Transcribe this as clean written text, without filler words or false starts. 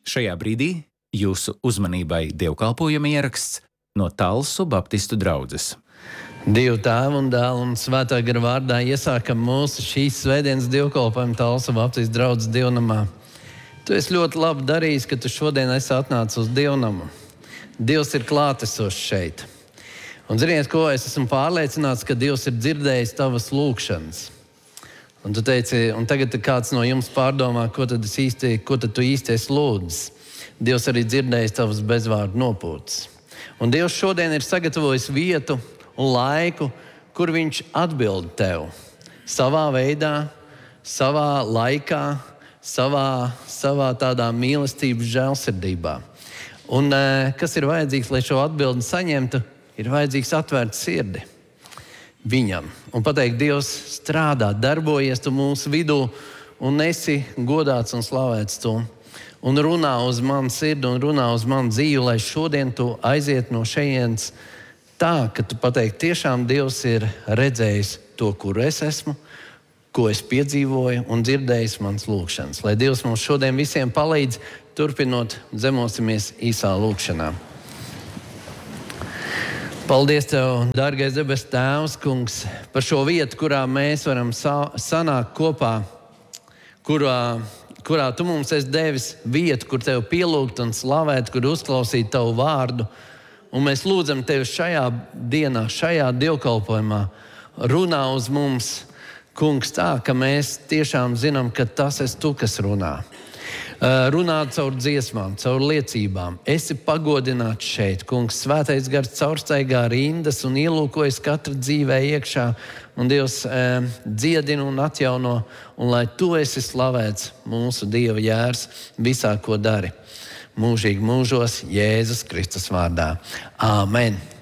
Šajā brīdī jūsu uzmanībai dievkalpojuma ieraksts no Talsu Baptistu draudzes. Dievu Tēva un Dēla un Svētā gara vārdā iesākam mūsu šīs svētdienas dievkalpojumu Talsu Baptistu draudzes dievnamā. Tu esi ļoti labi darījis, ka tu šodien esi atnācis uz dievnamu. Dievs ir klātesošs šeit. Un ziniet ko, es esmu pārliecināts, ka Dievs ir dzirdējis tavas lūgšanas. Un tu teici, un tagad kāds no jums pārdomā, ko tad tu īsti esi lūdzis. Dievs arī dzirdējis tavas bezvārdu nopūtas. Un Dievs šodien ir sagatavojis vietu un laiku, kur viņš atbild tev. Savā veidā, savā laikā, savā tādā mīlestības žēlsirdībā. Un kas ir vajadzīgs, lai šo atbildi saņemtu, ir vajadzīgs atvērt sirdi viņam. Un pateikt, Dievs strādā, darbojies tu mūsu vidū un esi godāts un slavēts tu. Un runā uz manu sirdi un runā uz manu dzīvi, lai šodien tu aiziet no šejienes tā, ka tu pateikti, tiešām Dievs ir redzējis to, kur es esmu, ko es piedzīvoju un dzirdējis manas lūgšanas. Lai Dievs mums šodien visiem palīdz, turpinot zemosimies īsā lūgšanā. Paldies Tev, dārgais debes Tēvs, Kungs, par šo vietu, kurā mēs varam sanākt kopā, kurā Tu mums esi devis vietu, kur Tev pielūgt un slavēt, kur uzklausīt Tavu vārdu. Un mēs lūdzam Tevi šajā dienā, šajā dievkalpojumā, runā uz mums, Kungs, tā, ka mēs tiešām zinām, ka tas esi Tu, kas runā. Runā caur dziesmām, caur liecībām. Esi pagodināts šeit, Kungs. Svētais gars caurstaigā rindas un ielūkojas katra dzīvē iekšā. Un Dievs dziedina un atjauno. Un lai Tu esi slavēts mūsu Dieva jērs visā, ko dari. Mūžīgi mūžos Jēzus Kristus vārdā. Āmen.